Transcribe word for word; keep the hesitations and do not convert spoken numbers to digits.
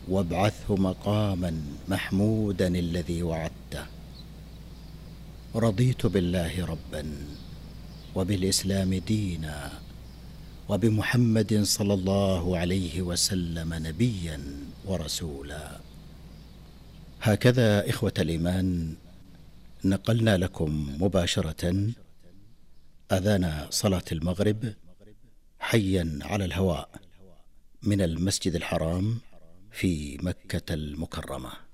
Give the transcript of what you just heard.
وابعثه مقاما محمودا الذي وعدته. رضيت بالله ربا وبالإسلام دينا وبمحمد صلى الله عليه وسلم نبيا ورسولا. هكذا إخوة الإيمان نقلنا لكم مباشرة أذان صلاة المغرب حيا على الهواء من المسجد الحرام في مكة المكرمة.